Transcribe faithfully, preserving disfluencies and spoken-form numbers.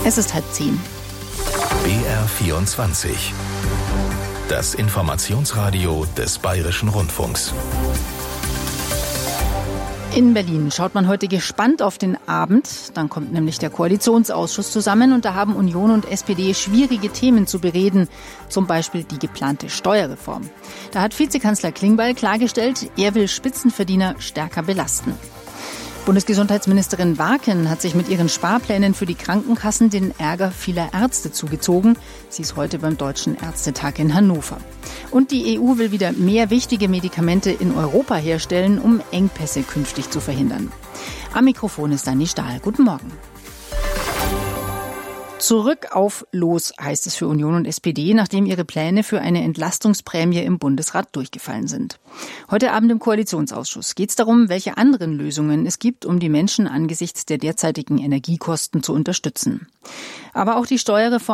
Es ist halb zehn. B R vierundzwanzig. Das Informationsradio des Bayerischen Rundfunks. In Berlin schaut man heute gespannt auf den Abend. Dann kommt nämlich der Koalitionsausschuss zusammen und da haben Union und S P D schwierige Themen zu bereden. Zum Beispiel die geplante Steuerreform. Da hat Vizekanzler Klingbeil klargestellt, er will Spitzenverdiener stärker belasten. Bundesgesundheitsministerin Warken hat sich mit ihren Sparplänen für die Krankenkassen den Ärger vieler Ärzte zugezogen. Sie ist heute beim Deutschen Ärztetag in Hannover. Und die E U will wieder mehr wichtige Medikamente in Europa herstellen, um Engpässe künftig zu verhindern. Am Mikrofon ist Dani Stahl. Guten Morgen. Zurück auf Los heißt es für Union und S P D, nachdem ihre Pläne für eine Entlastungsprämie im Bundesrat durchgefallen sind. Heute Abend im Koalitionsausschuss geht es darum, welche anderen Lösungen es gibt, um die Menschen angesichts der derzeitigen Energiekosten zu unterstützen. Aber auch die Steuerreform